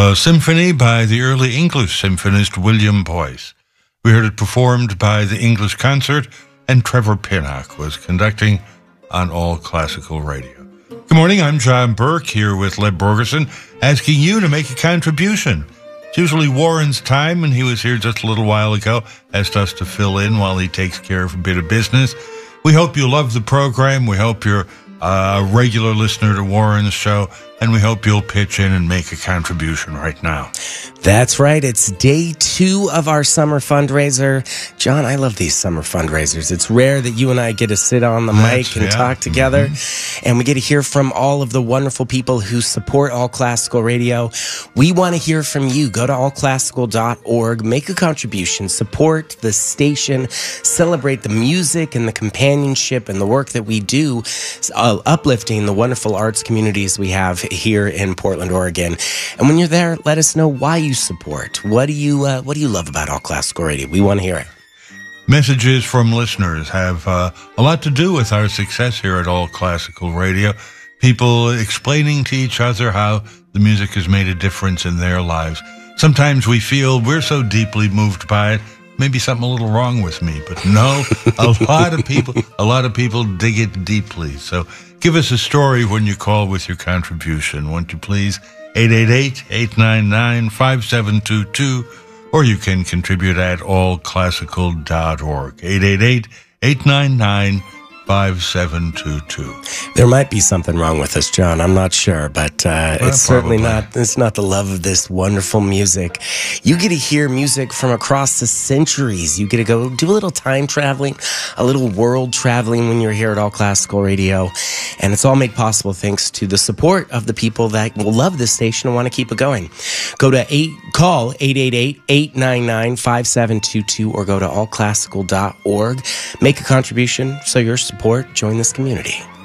A symphony by the early English symphonist William Boyce. We heard it performed by the English Concert, and Trevor Pinnock was conducting on All Classical Radio. Good morning, I'm John Burke here with Leb Borgerson, asking you to make a contribution. It's usually Warren's time, and he was here just a little while ago, asked us to fill in while he takes care of a bit of business. We hope you love the program. We hope you're a regular listener to Warren's show, and we hope you'll pitch in and make a contribution right now. That's right. It's day 2 of our summer fundraiser. John, I love these summer fundraisers. It's rare that you and I get to sit on the mic and talk together, and we get to hear from all of the wonderful people who support All Classical Radio. We want to hear from you. Go to allclassical.org, make a contribution, support the station, celebrate the music and the companionship and the work that we do, uplifting the wonderful arts communities we have here in Portland, Oregon. And when you're there, let us know why you support. What do you love about All Classical Radio? We want to hear it. Messages from listeners have a lot to do with our success here at All Classical Radio. People explaining to each other how the music has made a difference in their lives. Sometimes we feel we're so deeply moved by it, maybe something a little wrong with me, but no, a lot of people dig it deeply. So give us a story when you call with your contribution, won't you please? 888-899-5722, or you can contribute at allclassical.org. 888-899-5722. There might be something wrong with us, John. I'm not sure, but it's certainly not. It's not the love of this wonderful music. You get to hear music from across the centuries. You get to go do a little time traveling, a little world traveling when you're here at All Classical Radio, and it's all made possible thanks to the support of the people that will love this station and want to keep it going. Call 888-899-5722, or go to allclassical.org. Make a contribution, so your support, join this community.